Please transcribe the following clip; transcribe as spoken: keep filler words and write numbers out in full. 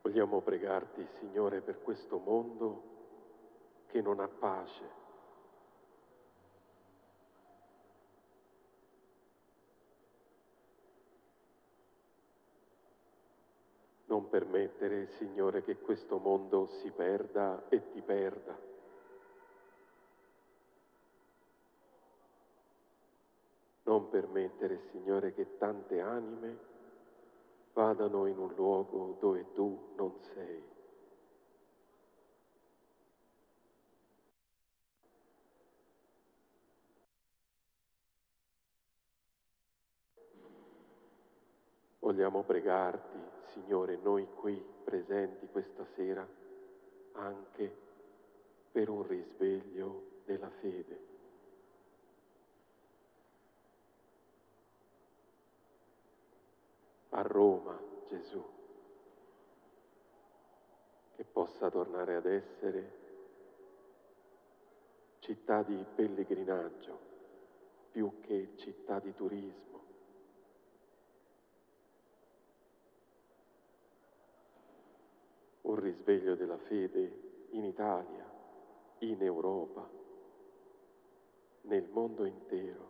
Vogliamo pregarti, Signore, per questo mondo che non ha pace. Non permettere, Signore, che questo mondo si perda e ti perda. Non permettere, Signore, che tante anime vadano in un luogo dove tu non sei. Vogliamo pregarti, Signore, noi qui presenti questa sera, anche per un risveglio della fede. A Roma, Gesù, che possa tornare ad essere città di pellegrinaggio più che città di turismo. Un risveglio della fede in Italia, in Europa, nel mondo intero.